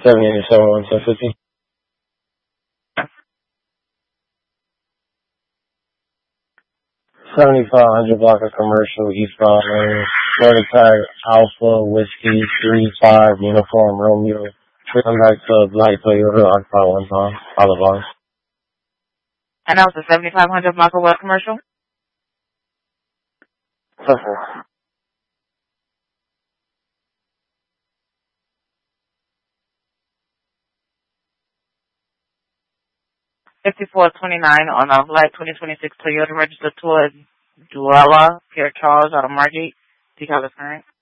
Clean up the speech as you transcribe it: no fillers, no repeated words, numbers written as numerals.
787-1750. 7500 block of commercial, eastbound lane. Florida Tag Alpha Whiskey 35 Uniform Romeo. Come back to Black Toyota, Occupy 1 time. Olive Oil. And that was the 7500 block of what commercial? Perfect. $54.29 on a Black 2026 Toyota registered to a Duella, Pierre Charles out of Margate. Do you have the current?